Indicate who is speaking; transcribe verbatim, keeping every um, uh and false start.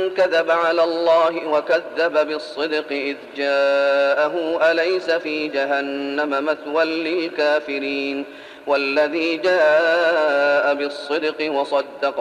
Speaker 1: كذب على الله وكذب بالصدق إذ جاءه أليس في جهنم مثوى للكافرين والذي جاء بالصدق وصدق